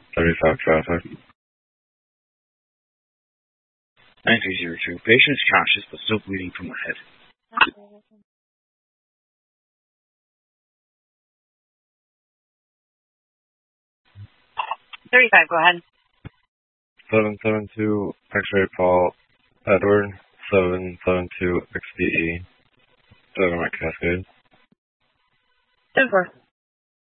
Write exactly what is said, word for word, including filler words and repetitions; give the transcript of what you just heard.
thirty-five traffic. nine three zero two. Patient is conscious but still bleeding from the head. thirty-five, go ahead. seven seven two, X-ray Paul Edward, seven seven two X D E, Government Cascade. ten four.